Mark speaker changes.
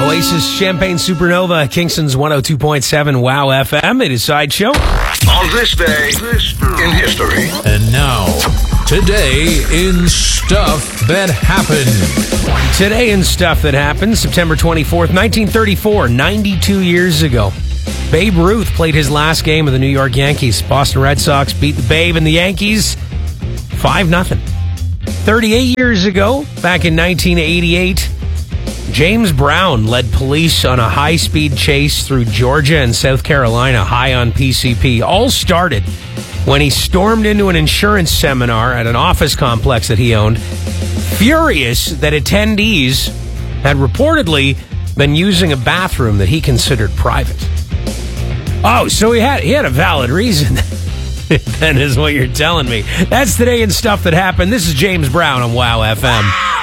Speaker 1: Oasis, Champagne Supernova, Kingston's 102.7 Wow FM. It is Sideshow.
Speaker 2: On this day in history.
Speaker 3: And now, today in Stuff That Happened.
Speaker 1: Today in Stuff That Happened, September 24th, 1934, 92 years ago. Babe Ruth played his last game of the New York Yankees. Boston Red Sox beat the Babe and the Yankees 5-0. 38 years ago, back in 1988, James Brown led police on a high-speed chase through Georgia and South Carolina, high on PCP. All started when he stormed into an insurance seminar at an office complex that he owned, furious that attendees had reportedly been using a bathroom that he considered private. Oh, so he had a valid reason. That is what you're telling me. That's Today in Stuff That Happened. This is James Brown on Wow FM.